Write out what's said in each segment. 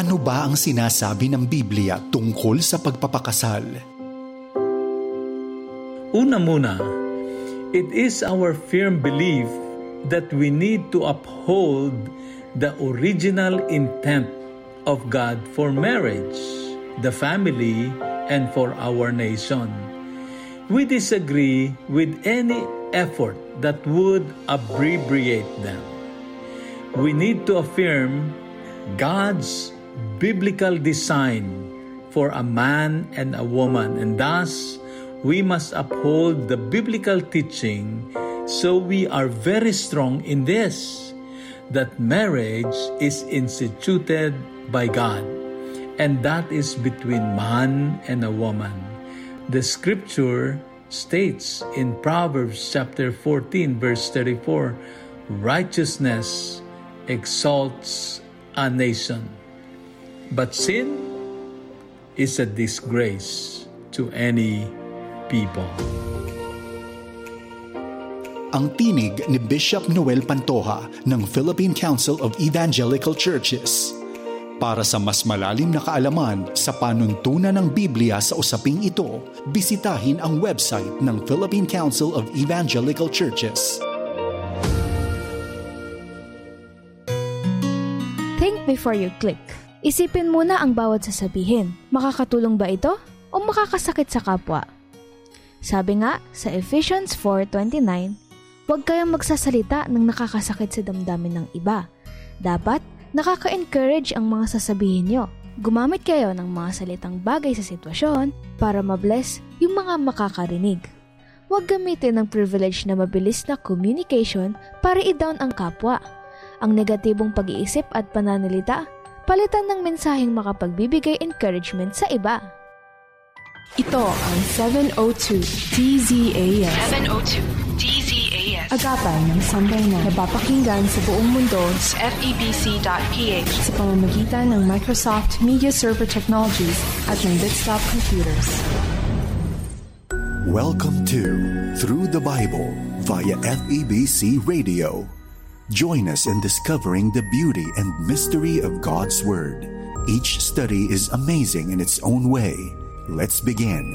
Ano ba ang sinasabi ng Biblia tungkol sa pagpapakasal? Una muna, it is our firm belief that we need to uphold the original intent of God for marriage, the family, and for our nation. We disagree with any effort that would abbreviate them. We need to affirm God's biblical design for a man and a woman, and thus we must uphold the biblical teaching. So we are very strong in this, that marriage is instituted by God, and that is between man and a woman. The scripture states in Proverbs chapter 14 verse 34, righteousness exalts a nation, but sin is a disgrace to any people. Ang tinig ni Bishop Noel Pantoja ng Philippine Council of Evangelical Churches. Para sa mas malalim na kaalaman sa panuntunan ng Biblia sa usaping ito, bisitahin ang website ng Philippine Council of Evangelical Churches. Think before you click. Isipin muna ang bawat sasabihin. Makakatulong ba ito o makakasakit sa kapwa? Sabi nga sa Ephesians 4:29, huwag kayong magsasalita ng nakakasakit sa damdamin ng iba. Dapat, nakaka-encourage ang mga sasabihin nyo. Gumamit kayo ng mga salitang bagay sa sitwasyon para mabless yung mga makakarinig. Huwag gamitin ng privilege na mabilis na communication para i-down ang kapwa. Ang negatibong pag-iisip at pananalita, palitan ng mensaheng makapagbibigay encouragement sa iba. Ito ang 702 DZAS. 702 DZAS. Agapan ng sambayanan na napapakinggan sa buong mundo sa FEBC.ph sa pamamagitan ng Microsoft Media Server Technologies at ng Bitstop Computers. Welcome to Through the Bible via FEBC Radio. Join us in discovering the beauty and mystery of God's Word. Each study is amazing in its own way. Let's begin.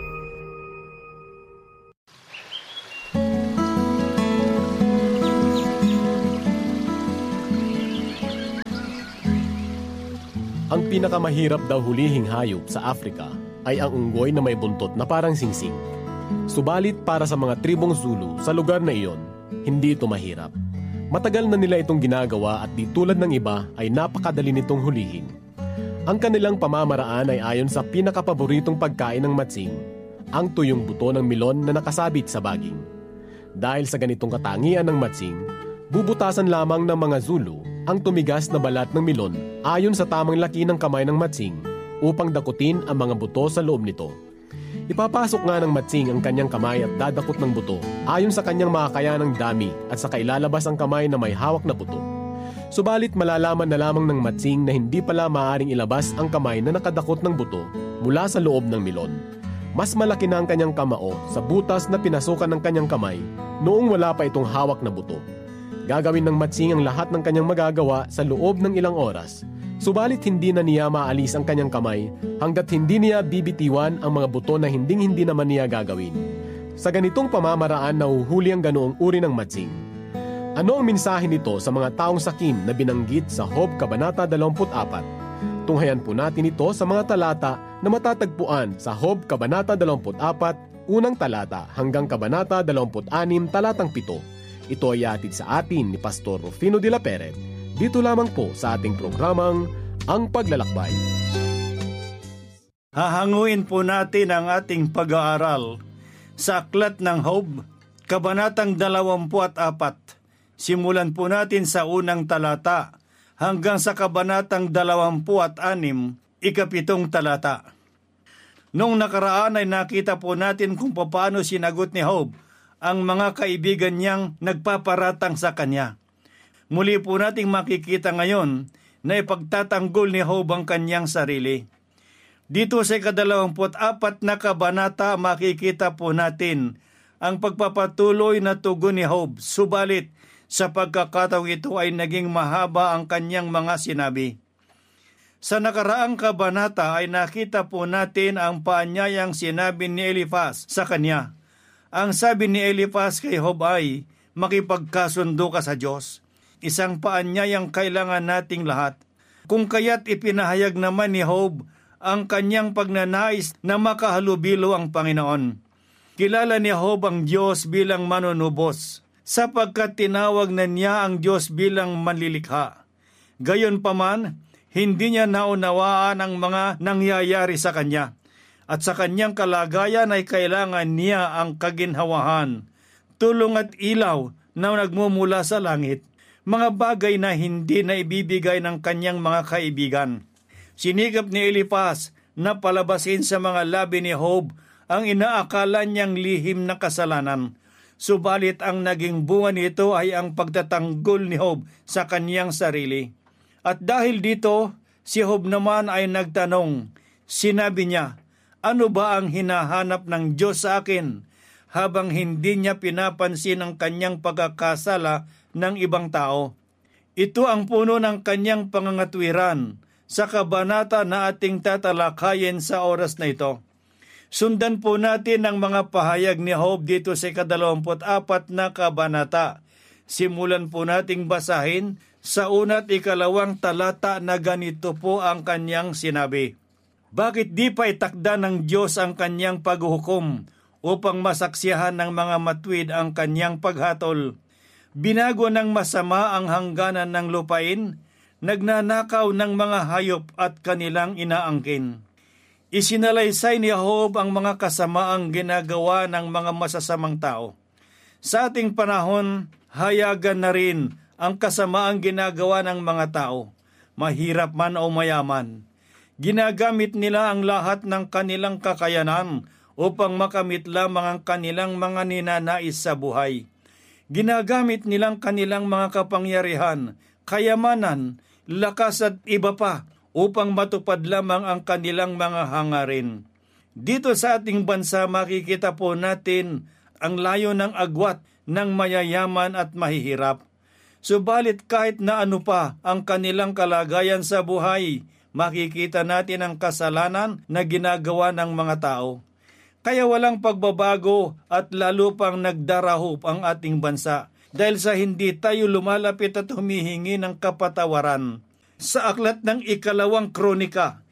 Ang pinakamahirap daw hulihing hayop sa Africa ay ang unggoy na may buntot na parang singsing. Subalit para sa mga tribong Zulu sa lugar na iyon, hindi ito mahirap. Matagal na nila itong ginagawa at di tulad ng iba ay napakadali nitong hulihin. Ang kanilang pamamaraan ay ayon sa pinakapaboritong pagkain ng matsing, ang tuyong buto ng milon na nakasabit sa baging. Dahil sa ganitong katangian ng matsing, bubutasan lamang ng mga Zulu ang tumigas na balat ng milon ayon sa tamang laki ng kamay ng matsing upang dakutin ang mga buto sa loob nito. Ipapasok nga ng matsing ang kanyang kamay at dadakot ng buto ayon sa kanyang makakayanang dami at saka ilalabas ang kamay na may hawak na buto. Subalit malalaman na lamang ng matsing na hindi pala maaaring ilabas ang kamay na nakadakot ng buto mula sa loob ng milon. Mas malaki na ang kanyang kamao sa butas na pinasukan ng kanyang kamay noong wala pa itong hawak na buto. Gagawin ng matsing ang lahat ng kanyang magagawa sa loob ng ilang oras. Subalit hindi na niya maalis ang kanyang kamay hanggat hindi niya bibitiwan ang mga buto na hindi naman niya gagawin. Sa ganitong pamamaraan nahuhuli ang ganoong uri ng matsing. Ano ang mensahe nito sa mga taong sakim na binanggit sa Job Kabanata 24? Tunghayan po natin ito sa mga talata na matatagpuan sa Job Kabanata 24, unang talata hanggang Kabanata 26, talatang 7. Ito ay atid sa atin ni Pastor Rufino de la Peret, dito lamang po sa ating programang Ang Paglalakbay. Hahanguin po natin ang ating pag-aaral sa Aklat ng Job, Kabanatang 24. Simulan po natin sa unang talata hanggang sa Kabanatang 26, ikapitong talata. Noong nakaraan ay nakita po natin kung paano sinagot ni Job ang mga kaibigan niyang nagpaparatang sa kanya. Muli po nating makikita ngayon na ipagtatanggol ni Job ang kanyang sarili. Dito sa 24 na kabanata makikita po natin ang pagpapatuloy na tugon ni Job. Subalit sa pagkakataong ito ay naging mahaba ang kanyang mga sinabi. Sa nakaraang kabanata ay nakita po natin ang paanyayang sinabi ni Eliphaz sa kanya. Ang sabi ni Eliphaz kay Job ay, makipagkasundo ka sa Diyos. Isang paanyayang kailangan nating lahat. Kung kaya't ipinahayag naman ni Job ang kanyang pagnanais na makahalubilo ang Panginoon. Kilala ni Job ang Diyos bilang manunubos, sapagkat tinawag na niya ang Diyos bilang manlilikha. Gayunpaman, hindi niya naunawaan ang mga nangyayari sa kanya, at sa kanyang kalagayan ay kailangan niya ang kaginhawahan, tulong at ilaw na nagmumula sa langit, mga bagay na hindi na ibibigay ng kanyang mga kaibigan. Sinikap ni Eliphaz na palabasin sa mga labi ni Job ang inaakala niyang lihim na kasalanan, subalit ang naging bunga nito ay ang pagtatanggol ni Job sa kanyang sarili. At dahil dito, si Job naman ay nagtanong. Sinabi niya, ano ba ang hinahanap ng Diyos sa akin habang hindi niya pinapansin ang kanyang pagkakasala ng ibang tao? Ito ang puno ng kanyang pangangatwiran sa kabanata na ating tatalakayin sa oras na ito. Sundan po natin ang mga pahayag ni Job dito sa 24 na kabanata. Simulan po nating basahin sa 1 at 2 talata na ganito po ang kanyang sinabi. Bakit di pa itakda ng Diyos ang kanyang paghuhukom upang masaksihan ng mga matwid ang kanyang paghatol? Binago ng masama ang hangganan ng lupain, nagnanakaw ng mga hayop at kanilang inaangkin. Isinalaysay ni Job ang mga kasamaang ginagawa ng mga masasamang tao. Sa ating panahon, hayagan na rin ang kasamaang ginagawa ng mga tao, mahirap man o mayaman. Ginagamit nila ang lahat ng kanilang kakayanan upang makamit lamang ang kanilang mga ninanais sa buhay. Ginagamit nilang kanilang mga kapangyarihan, kayamanan, lakas at iba pa upang matupad lamang ang kanilang mga hangarin. Dito sa ating bansa makikita po natin ang layo ng agwat ng mayayaman at mahihirap. Subalit kahit na ano pa ang kanilang kalagayan sa buhay, makikita natin ang kasalanan na ginagawa ng mga tao. Kaya walang pagbabago at lalo pang nagdarahop ang ating bansa dahil sa hindi tayo lumalapit at humihingi ng kapatawaran. Sa aklat ng 2 Kronika,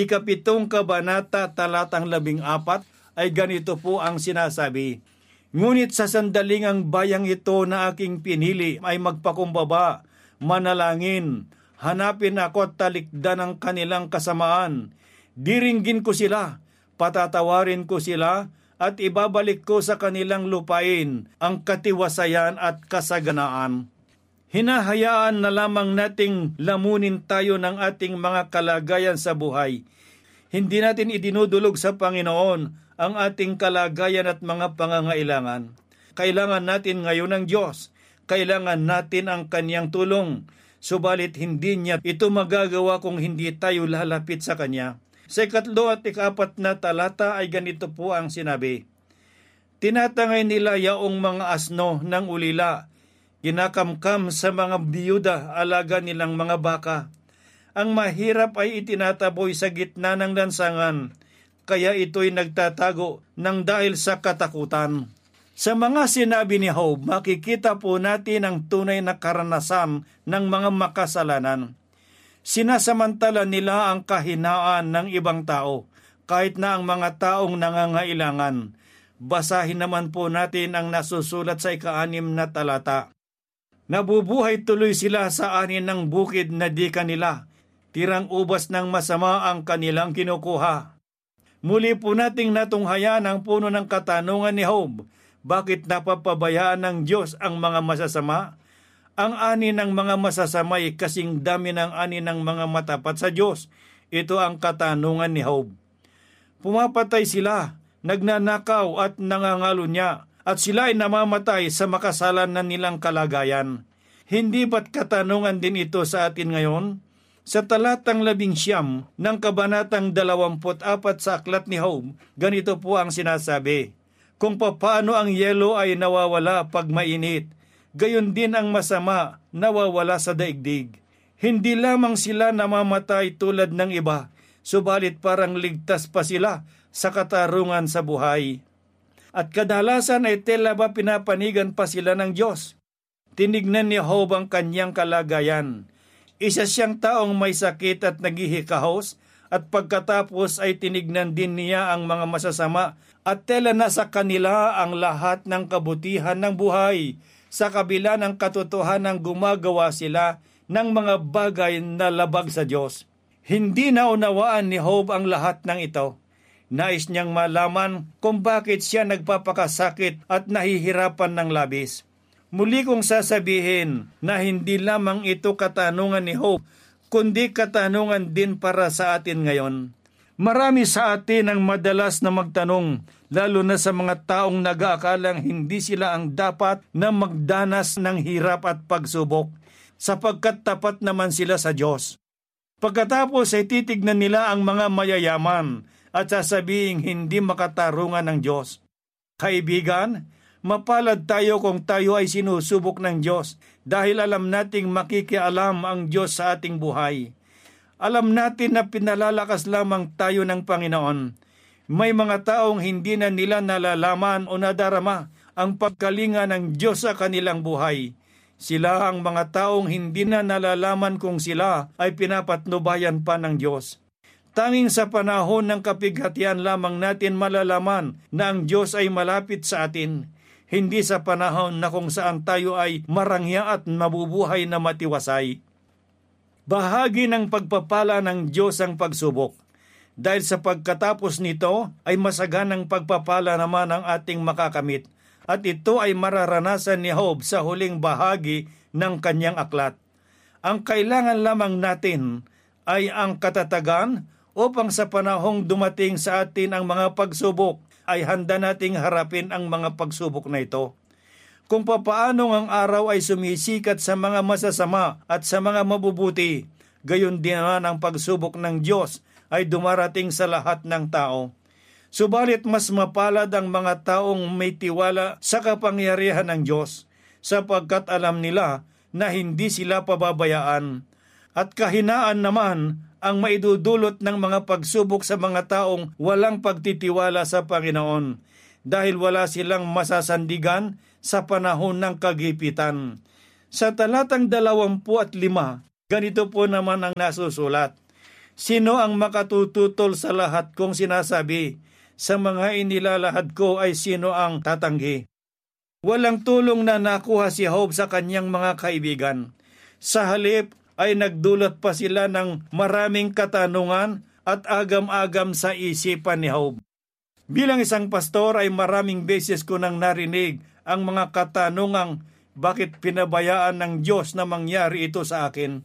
7 kabanata talatang 14 ay ganito po ang sinasabi. Ngunit sa sandaling ang bayang ito na aking pinili ay magpakumbaba, manalangin, hanapin ako at talikdan ang kanilang kasamaan. Diringgin ko sila, patatawarin ko sila, at ibabalik ko sa kanilang lupain ang katiwasayan at kasaganaan. Hinahayaan na lamang nating lamunin tayo ng ating mga kalagayan sa buhay. Hindi natin idinudulog sa Panginoon ang ating kalagayan at mga pangangailangan. Kailangan natin ngayon ng Diyos. Kailangan natin ang Kanyang tulong. Subalit hindi niya ito magagawa kung hindi tayo lalapit sa Kanya. Sa 3 at 4 na talata ay ganito po ang sinabi. Tinatangay nila yaong mga asno ng ulila. Ginakamkam sa mga biyuda alaga nilang mga baka. Ang mahirap ay itinataboy sa gitna ng lansangan, kaya ito'y nagtatago ng dahil sa katakutan. Sa mga sinabi ni Job, makikita po natin ang tunay na karanasan ng mga makasalanan. Sinasamantala nila ang kahinaan ng ibang tao, kahit na ang mga taong nangangailangan. Basahin naman po natin ang nasusulat sa 6 na talata. Nabubuhay tuloy sila sa anin ng bukid na di kanila. Tirang ubas ng masama ang kanilang kinukuha. Muli po nating natunghayan ang puno ng katanungan ni Job. Bakit napapabayaan ng Diyos ang mga masasama? Ang ani ng mga masasamay kasing dami ng ani ng mga matapat sa Diyos. Ito ang katanungan ni Job. Pumapatay sila, nagnanakaw at nangangalo niya, at sila ay namamatay sa makasalan na nilang kalagayan. Hindi ba't katanungan din ito sa atin ngayon? Sa talatang 11 ng kabanatang 24 sa aklat ni Job, ganito po ang sinasabi. Kung papaano ang yelo ay nawawala pag mainit, gayon din ang masama nawawala sa daigdig. Hindi lamang sila namamatay tulad ng iba, subalit parang ligtas pa sila sa katarungan sa buhay. At kadalasan ay tila ba pinapanigan pa sila ng Diyos. Tinignan ni Job ang kanyang kalagayan. Isa siyang taong may sakit at naghihikahos, at pagkatapos ay tinignan din niya ang mga masasama at tela na sa kanila ang lahat ng kabutihan ng buhay, sa kabila ng katotohanan gumagawa sila ng mga bagay na labag sa Diyos. Hindi naunawaan ni Job ang lahat ng ito. Nais niyang malaman kung bakit siya nagpapakasakit at nahihirapan ng labis. Muli kong sasabihin na hindi lamang ito katanungan ni Job, kundi katanungan din para sa atin ngayon. Marami sa atin ang madalas na magtanong, lalo na sa mga taong nag-aakalang hindi sila ang dapat na magdanas ng hirap at pagsubok, sapagkat tapat naman sila sa Diyos. Pagkatapos ay titignan nila ang mga mayayaman at sasabihin hindi makatarungan ng Diyos. Kaibigan, mapalad tayo kung tayo ay sinusubok ng Diyos dahil alam nating makikialam ang Diyos sa ating buhay. Alam natin na pinalalakas lamang tayo ng Panginoon. May mga taong hindi na nila nalalaman o nadarama ang pagkalinga ng Diyos sa kanilang buhay. Sila ang mga taong hindi na nalalaman kung sila ay pinapatnubayan pa ng Diyos. Tanging sa panahon ng kapighatian lamang natin malalaman na ang Diyos ay malapit sa atin. Hindi sa panahon na kung saan tayo ay marangya at mabubuhay na matiwasay. Bahagi ng pagpapala ng Diyos ang pagsubok. Dahil sa pagkatapos nito ay masaganang pagpapala naman ang ating makakamit. At ito ay mararanasan ni Job sa huling bahagi ng kanyang aklat. Ang kailangan lamang natin ay ang katatagan upang sa panahong dumating sa atin ang mga pagsubok, ay handa nating harapin ang mga pagsubok na ito. Kung papaanong ang araw ay sumisikat sa mga masasama at sa mga mabubuti, gayon din naman ang pagsubok ng Diyos ay dumarating sa lahat ng tao. Subalit mas mapalad ang mga taong may tiwala sa kapangyarihan ng Diyos, sapagkat alam nila na hindi sila pababayaan. At kahinaan naman ang maidudulot ng mga pagsubok sa mga taong walang pagtitiwala sa Panginoon, dahil wala silang masasandigan sa panahon ng kagipitan. Sa talatang 25, ganito po naman ang nasusulat. Sino ang makatututol sa lahat kong sinasabi? Sa mga inilalahad ko ay sino ang tatanggi? Walang tulong na nakuha si Job sa kanyang mga kaibigan. Sa halip ay nagdulot pa sila ng maraming katanungan at agam-agam sa isipan ni Job. Bilang isang pastor ay maraming beses ko nang narinig ang mga katanungang bakit pinabayaan ng Diyos na mangyari ito sa akin.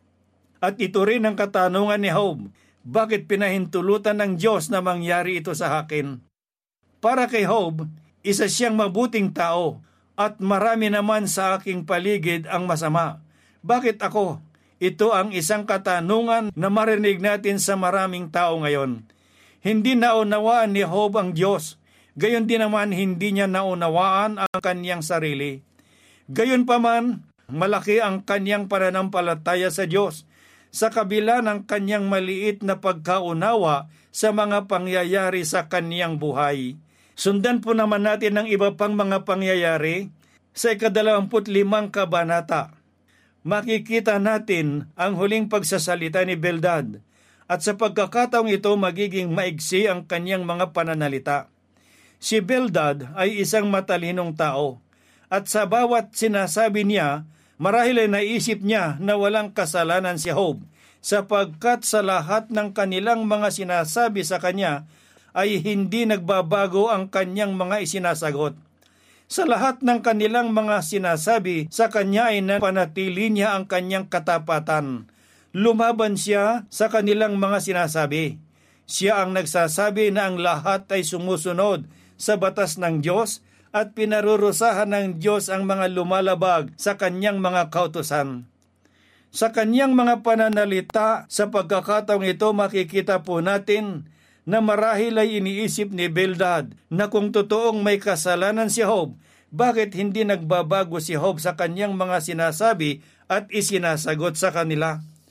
At ito rin ang katanungan ni Job, bakit pinahintulutan ng Diyos na mangyari ito sa akin? Para kay Job, isa siyang mabuting tao at marami naman sa aking paligid ang masama. Bakit ako? Ito ang isang katanungan na marinig natin sa maraming tao ngayon. Hindi naunawaan ni Job ang Diyos, gayon din naman hindi niya naunawaan ang kanyang sarili. Gayon pa man, malaki ang kanyang pananampalataya sa Diyos, sa kabila ng kanyang maliit na pagkaunawa sa mga pangyayari sa kanyang buhay. Sundan po naman natin ang iba pang mga pangyayari sa 25 kabanata. Makikita natin ang huling pagsasalita ni Bildad, at sa pagkakataong ito magiging maigsi ang kanyang mga pananalita. Si Bildad ay isang matalinong tao, at sa bawat sinasabi niya, marahil ay naisip niya na walang kasalanan si Job, sapagkat sa lahat ng kanilang mga sinasabi sa kanya ay hindi nagbabago ang kanyang mga isinasagot. Sa lahat ng kanilang mga sinasabi sa kanya ay napanatili niya ang kanyang katapatan. Lumaban siya sa kanilang mga sinasabi. Siya ang nagsasabi na ang lahat ay sumusunod sa batas ng Diyos at pinarurusahan ng Diyos ang mga lumalabag sa kanyang mga kautusan. Sa kanyang mga pananalita sa pagkakataong ito makikita po natin na marahil ay iniisip ni Bildad na kung totoong may kasalanan si Job, bakit hindi nagbabago si Job sa kanyang mga sinasabi at isinasagot sa kanila?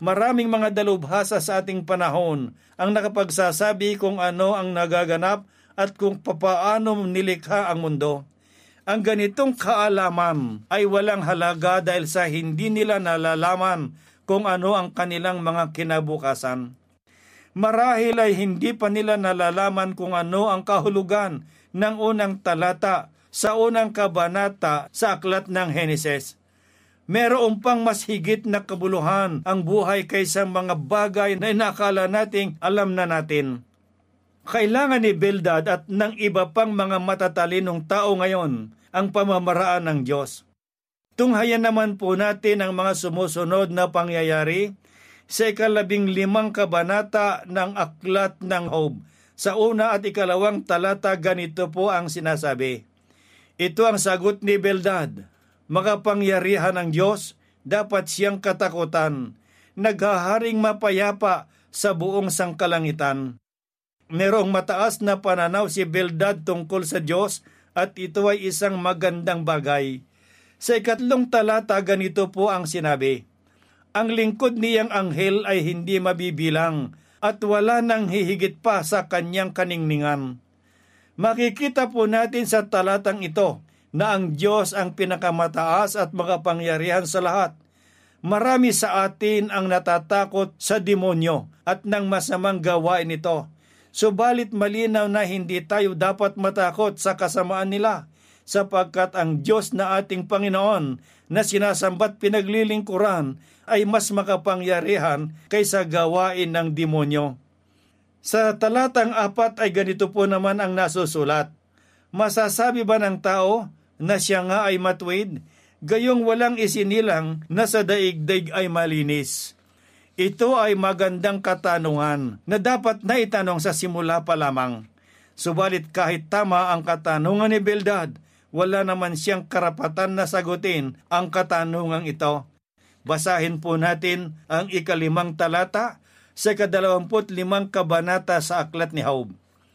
Maraming mga dalubhasa sa ating panahon ang nakapagsasabi kung ano ang nagaganap at kung papaano nilikha ang mundo. Ang ganitong kaalaman ay walang halaga dahil sa hindi nila nalalaman kung ano ang kanilang mga kinabukasan. Marahil ay hindi pa nila nalalaman kung ano ang kahulugan ng unang talata sa unang kabanata sa aklat ng Heneses. Meron pang mas higit na kabuluhan ang buhay kaysa mga bagay na inakala nating alam na natin. Kailangan ni Bildad at ng iba pang mga matatalinong tao ngayon ang pamamaraan ng Diyos. Tunghayan naman po natin ang mga sumusunod na pangyayari sa 15 kabanata ng aklat ng Job. Sa una at 2 talata, ganito po ang sinasabi. Ito ang sagot ni Bildad. Makapangyarihan ng Diyos, dapat siyang katakutan, naghaharing mapayapa sa buong sangkalangitan. Merong mataas na pananaw si Bildad tungkol sa Diyos at ito ay isang magandang bagay. Sa 2 talata, ganito po ang sinabi. Ang lingkod niyang anghel ay hindi mabibilang at wala nang hihigit pa sa kanyang kaningningan. Makikita po natin sa talatang ito na ang Diyos ang pinakamataas at makapangyarihan sa lahat. Marami sa atin ang natatakot sa demonyo at ng masamang gawain nito. Subalit malinaw na hindi tayo dapat matakot sa kasamaan nila, sapagkat ang Diyos na ating Panginoon na sinasambat pinaglilingkuran ay mas makapangyarihan kaysa gawain ng demonyo. Sa talatang 4 ay ganito po naman ang nasusulat. Masasabi ba ng tao na siya nga ay matuwid, gayong walang isinilang na sa daigdig ay malinis? Ito ay magandang katanungan na dapat na itanong sa simula pa lamang. Subalit kahit tama ang katanungan ni Bildad, wala naman siyang karapatan na sagutin ang katanungang ito. Basahin po natin ang 5 talata sa 25 kabanata sa aklat ni Job.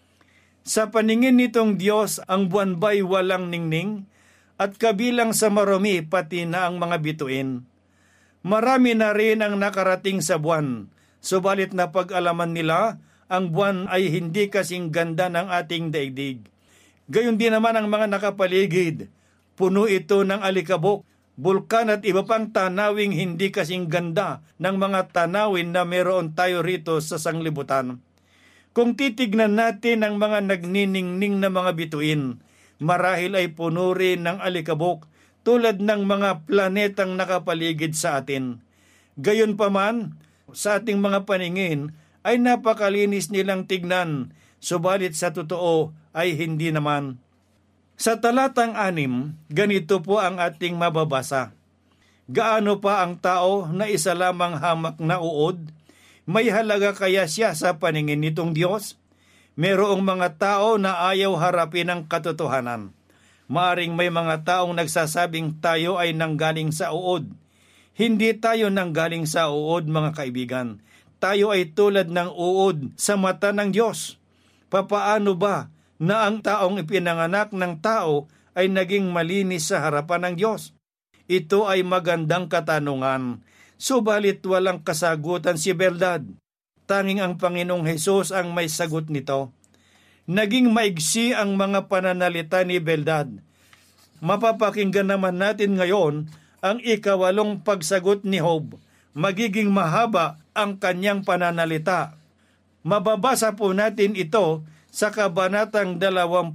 Sa paningin nitong Diyos, ang buwan ba'y walang ningning? At kabilang sa marumi pati na ang mga bituin. Marami na rin ang nakarating sa buwan, subalit na pag-alaman nila, ang buwan ay hindi kasing ganda ng ating daigdig. Gayon din naman ang mga nakapaligid, puno ito ng alikabok, bulkan at iba pang tanawing hindi kasing ganda ng mga tanawin na meron tayo rito sa sanglibutan. Kung titignan natin ang mga nagniningning na mga bituin, marahil ay puno rin ng alikabok tulad ng mga planetang nakapaligid sa atin. Gayon pa man, sa ating mga paningin ay napakalinis nilang tignan, subalit sa totoo ay hindi naman. Sa talatang 6, ganito po ang ating mababasa. Gaano pa ang tao na isa lamang hamak na uod? May halaga kaya siya sa paningin nitong Diyos? Merong mga tao na ayaw harapin ang katotohanan. Maaring may mga taong nagsasabing tayo ay nanggaling sa uod. Hindi tayo nanggaling sa uod, mga kaibigan. Tayo ay tulad ng uod sa mata ng Diyos. Papaano ba na ang taong ipinanganak ng tao ay naging malinis sa harapan ng Diyos? Ito ay magandang katanungan. Subalit walang kasagutan si Bildad. Tanging ang Panginoong Hesus ang may sagot nito. Naging maigsi ang mga pananalita ni Bildad. Mapapakinggan naman natin ngayon ang 8 pagsagot ni Job. Magiging mahaba ang kanyang pananalita. Mababasa po natin ito sa kabanatang 26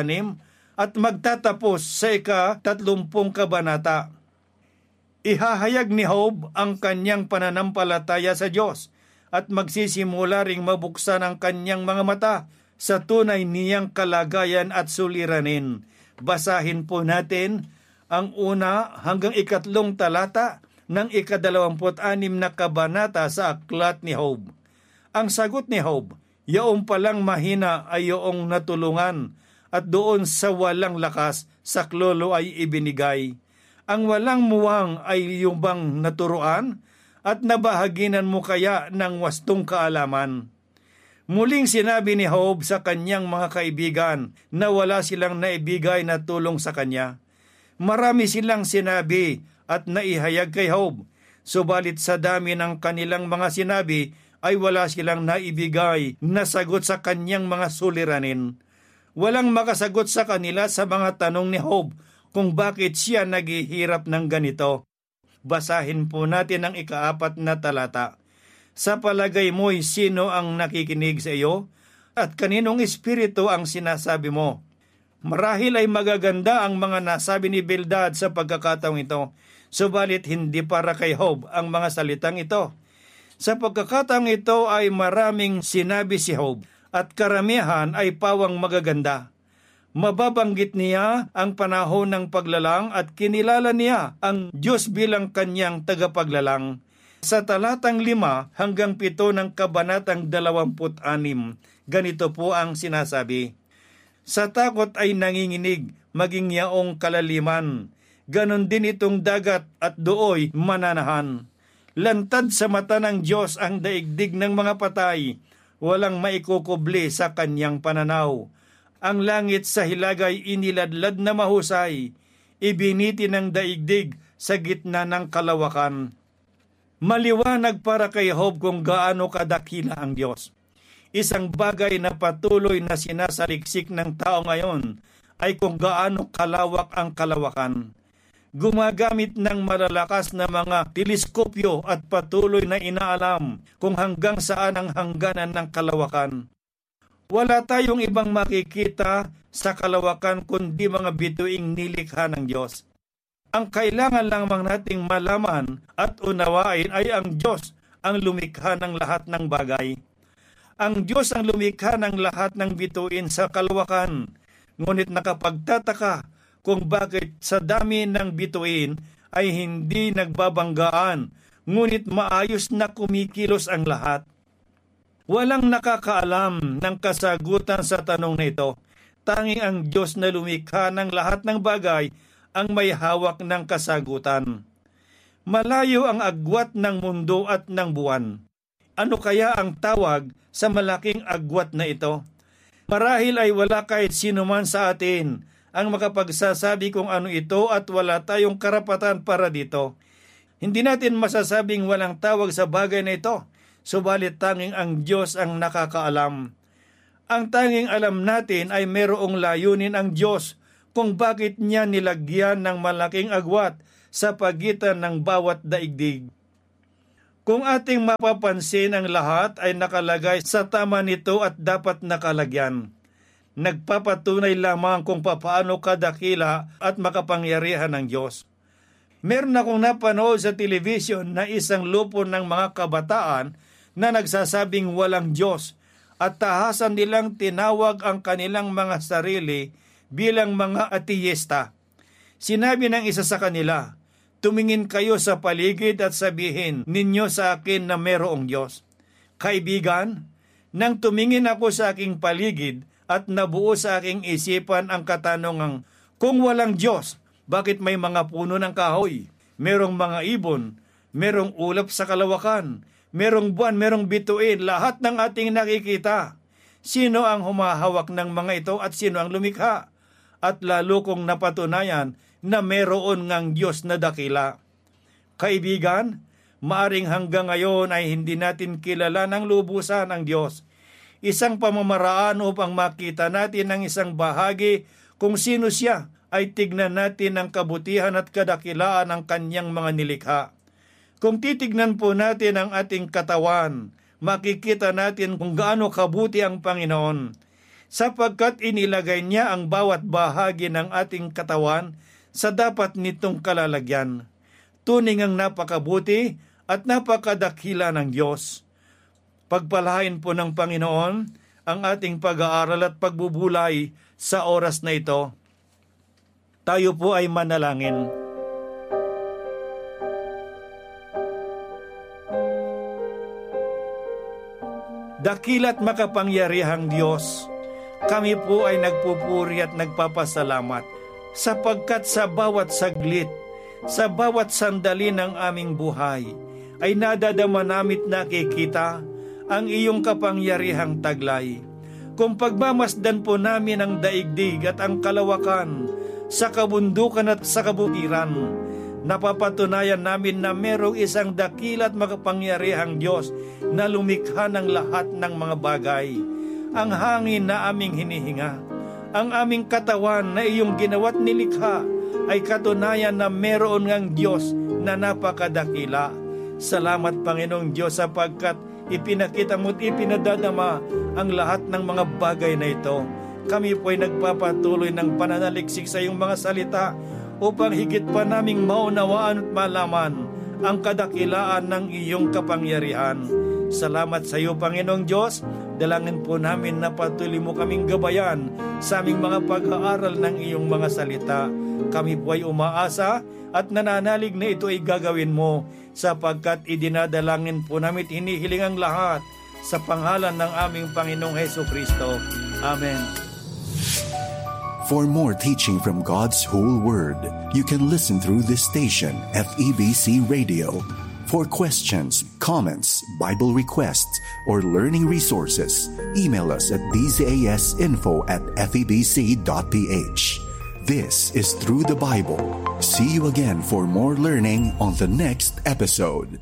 at magtatapos sa 30 kabanata. Ihahayag ni Job ang kanyang pananampalataya sa Diyos at magsisimula ring mabuksan ang kanyang mga mata sa tunay niyang kalagayan at suliranin. Basahin po natin ang 1 hanggang 3 talata ng 26 na kabanata sa aklat ni Job. Ang sagot ni Job, yaong palang mahina ay yoong natulungan at doon sa walang lakas saklolo ay ibinigay. Ang walang muwang ay yung bang naturuan at nabahaginan mo kaya ng wastong kaalaman. Muling sinabi ni Job sa kanyang mga kaibigan na wala silang naibigay na tulong sa kanya. Marami silang sinabi at naihayag kay Job, Subalit sa dami ng kanilang mga sinabi ay wala silang naibigay na sagot sa kanyang mga suliranin. Walang makasagot sa kanila sa mga tanong ni Job kung bakit siya naghihirap ng ganito. Basahin po natin ang 4 na talata. Sa palagay mo'y sino ang nakikinig sa iyo? At kaninong espiritu ang sinasabi mo? Marahil ay magaganda ang mga nasabi ni Bildad sa pagkakataong ito, subalit hindi para kay Job ang mga salitang ito. Sa pagkakataong ito ay maraming sinabi si Job at karamihan ay pawang magaganda. Mababanggit niya ang panahon ng paglalang at kinilala niya ang Diyos bilang kanyang tagapaglalang. Sa talatang 5 hanggang 7 ng kabanatang 26, ganito po ang sinasabi. Sa takot ay nanginginig, maging yaong kalaliman. Ganon din itong dagat at dooy mananahan. Lantad sa mata ng Diyos ang daigdig ng mga patay. Walang maikukubli sa kanyang pananaw. Ang langit sa hilagay iniladlad na mahusay. Ibiniti ng daigdig sa gitna ng kalawakan. Maliwanag para kay Job kung gaano kadakila ang Diyos. Isang bagay na patuloy na sinasaliksik ng tao ngayon ay kung gaano kalawak ang kalawakan. Gumagamit ng malalakas na mga teleskopyo at patuloy na inaalam kung hanggang saan ang hangganan ng kalawakan. Wala tayong ibang makikita sa kalawakan kundi mga bituing nilikha ng Diyos. Ang kailangan lamang nating malaman at unawain ay ang Diyos ang lumikha ng lahat ng bagay. Ang Diyos ang lumikha ng lahat ng bituin sa kalawakan, ngunit nakapagtataka kung bakit sa dami ng bituin ay hindi nagbabanggaan, ngunit maayos na kumikilos ang lahat. Walang nakakaalam ng kasagutan sa tanong na ito. Tanging ang Diyos na lumikha ng lahat ng bagay ang may hawak ng kasagutan. Malayo ang agwat ng mundo at ng buwan. Ano kaya ang tawag sa malaking agwat na ito? Marahil ay wala kahit sino man sa atin ang makapagsasabi kung ano ito at wala tayong karapatan para dito. Hindi natin masasabing walang tawag sa bagay na ito, subalit tanging ang Diyos ang nakakaalam. Ang tanging alam natin ay mayroong layunin ang Diyos kung bakit niya nilagyan ng malaking agwat sa pagitan ng bawat daigdig. Kung ating mapapansin, ang lahat ay nakalagay sa tama nito at dapat nakalagyan. Nagpapatunay lamang kung papaano kadakila at makapangyarihan ng Diyos. Meron akong napanood sa television na isang lupo ng mga kabataan na nagsasabing walang Diyos at tahasan nilang tinawag ang kanilang mga sarili bilang mga atiyesta. Sinabi ng isa sa kanila, tumingin kayo sa paligid at sabihin ninyo sa akin na mayroong Diyos. Kaibigan, nang tumingin ako sa aking paligid at nabuo sa aking isipan ang katanungang, kung walang Diyos, bakit may mga puno ng kahoy? Merong mga ibon, merong ulap sa kalawakan, merong buwan, merong bituin, lahat ng ating nakikita. Sino ang humahawak ng mga ito at sino ang lumikha? At lalo kong napatunayan na meron ngang Diyos na dakila. Kaibigan, maaring hanggang ngayon ay hindi natin kilala ng lubusan ang Diyos. Isang pamamaraan upang makita natin ng isang bahagi kung sino siya ay tignan natin ang kabutihan at kadakilaan ng kanyang mga nilikha. Kung titignan po natin ang ating katawan, makikita natin kung gaano kabuti ang Panginoon, sapagkat inilagay niya ang bawat bahagi ng ating katawan sa dapat nitong kalalagyan. Tuning ang napakabuti at napakadakila ng Diyos. Pagpalain po ng Panginoon ang ating pag-aaral at pagbubulay sa oras na ito. Tayo po ay manalangin. Dakila't makapangyarihang Diyos, kami po ay nagpupuri at nagpapasalamat sapagkat sa bawat saglit, sa bawat sandali ng aming buhay, ay nadadama namit nakikita ang iyong kapangyarihang taglay. Kung pagmamasdan po namin ang daigdig at ang kalawakan, sa kabundukan at sa kabutiran, Napapatunayan namin na merong isang dakila at makapangyarihang Diyos na lumikha ng lahat ng mga bagay. Ang hangin na aming hinihinga, ang aming katawan na iyong ginawa't nilikha ay katunayan na meron ngang Diyos na napakadakila. Salamat Panginoong Diyos sapagkat ipinakita mo't ipinadadama ang lahat ng mga bagay na ito. Kami po ay nagpapatuloy ng pananaliksik sa iyong mga salita upang higit pa naming maunawaan at malaman ang kadakilaan ng iyong kapangyarihan. Salamat sa iyo Panginoong Diyos. Dalangin po namin na patuloy mo kaming gabayan sa aming mga pag-aaral ng iyong mga salita. Kami po ay umaasa at nananalig na ito ay gagawin mo sapagkat idinadalangin po namin hinihiling ang lahat sa pangalan ng aming Panginoong Hesukristo. Amen. For more teaching from God's whole Word, you can listen through this station, FEBC Radio. For questions, comments, Bible requests, or learning resources, email us at bzasinfo@febc.ph. This is Through the Bible. See you again for more learning on the next episode.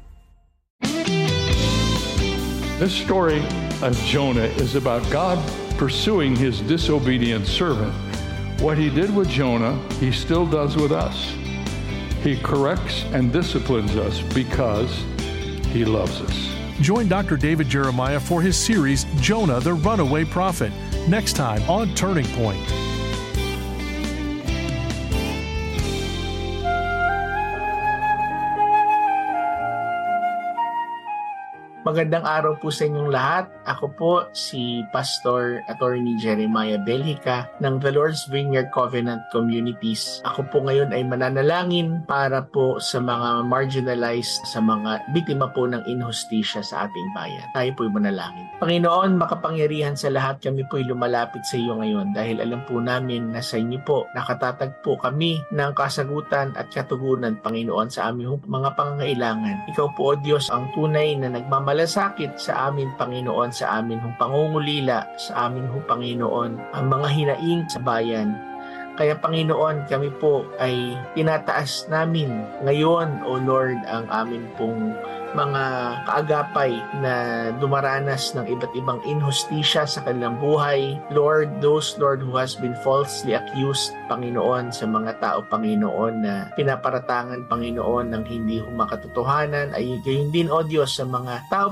This story of Jonah is about God pursuing his disobedient servant. What he did with Jonah, he still does with us. He corrects and disciplines us because he loves us. Join Dr. David Jeremiah for his series, Jonah the Runaway Prophet, next time on Turning Point. Magandang araw po sa inyong lahat. Ako po si Pastor Attorney Jeremiah Belhica ng The Lord's Vineyard Covenant Communities. Ako po ngayon ay mananalangin para po sa mga marginalized, sa mga biktima po ng inhustisya sa ating bayan. Tayo po'y manalangin. Panginoon, makapangyarihan sa lahat, kami po'y lumalapit sa iyo ngayon dahil alam po namin na sa inyo po nakatatagpo kami ng kasagutan at katugunan, Panginoon, sa aming mga pangangailangan. Ikaw po, O Diyos, ang tunay na nagmamalasakit sa amin, Panginoon, sa amin hong pangungulila, sa amin hong Panginoon, ang mga hinaing sa bayan. Kaya Panginoon, kami po ay tinataas namin ngayon, O Lord, ang amin pong mga kaagapay na dumaranas ng iba't ibang inhustisya sa kanilang buhay. Lord, those, Lord, who has been falsely accused, Panginoon, sa mga tao, Panginoon, na pinaparatangan, Panginoon, ng hindi makatotohanan, ay gayon din, O Diyos, sa mga tao,